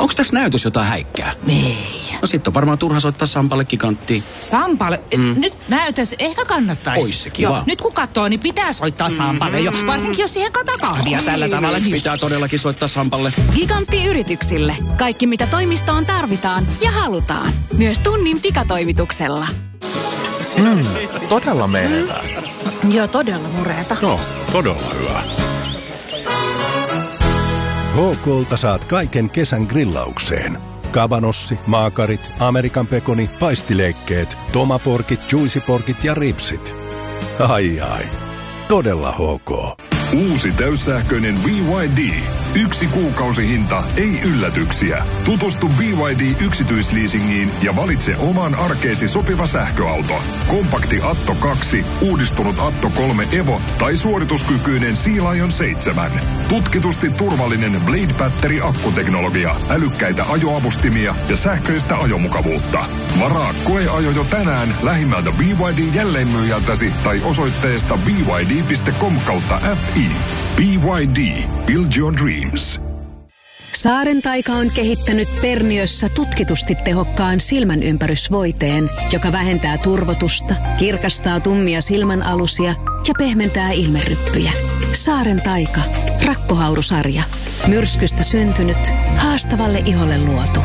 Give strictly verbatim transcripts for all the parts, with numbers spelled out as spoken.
Onks tässä näytös jotain häikkää? Ei. No sit on varmaan turha soittaa Sampalle Giganttiin. Sampalle? Mm. Nyt näytös ehkä kannattaisi. Ois se kiva. Joo, nyt kun katsoo, niin pitää soittaa Sampalle jo. Varsinkin jos siihen katakahvia tällä tavalla. Niin... Pitää todellakin soittaa Sampalle. Gigantti yrityksille. Kaikki mitä toimistoon tarvitaan ja halutaan. Myös tunnin pikatoimituksella. Mm, todella menevää. Joo, todella mureeta. No, todella hyvä. H K:lta saat kaiken kesän grillaukseen. Kabanossi, maakarit, Amerikan pekoni, paistileikkeet, tomaporkit, juicyporkit ja ripsit. Ai ai, todella H K. Uusi täyssähköinen B Y D. Yksi kuukausihinta, ei yllätyksiä. Tutustu B Y D yksityisleasingiin ja valitse omaan arkeesi sopiva sähköauto. Kompakti Atto kaksi, uudistunut Atto kolme Evo tai suorituskykyinen Sea Lion seitsemän. Tutkitusti turvallinen Blade Battery akkuteknologia, älykkäitä ajoavustimia ja sähköistä ajomukavuutta. Varaa koeajo jo tänään lähimmältä B Y D jälleenmyyjältäsi tai osoitteesta b y d piste com kautta f i. B Y D. Build your dreams. Saaren taika on kehittänyt Perniössä tutkitusti tehokkaan silmänympärysvoiteen, joka vähentää turvotusta, kirkastaa tummia silmänalusia ja pehmentää ilmeryppyjä. Saaren taika. Rakkohaurusarja. Myrskystä syntynyt, haastavalle iholle luotu.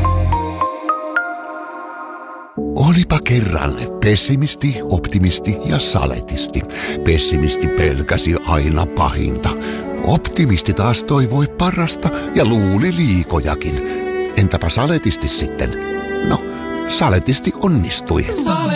Olipa kerran pessimisti, optimisti ja saletisti. Pessimisti pelkäsi aina pahinta. Optimisti taas toivoi parasta ja luuli liikojakin. Entäpä saletisti sitten? No, saletisti onnistui.